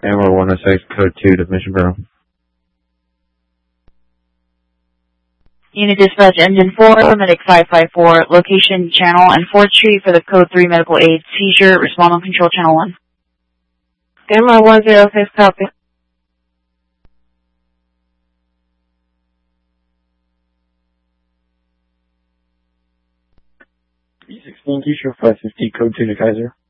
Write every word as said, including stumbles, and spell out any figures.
Amber one oh six, code two to Mission Bureau. Unit Dispatch Engine four, Medic five five four, location Channel and fourth Street for the Code three Medical Aid seizure. Respond on Control Channel one. Amber one oh six, copy. B sixteen, T-shirt five fifty, code two to Kaiser.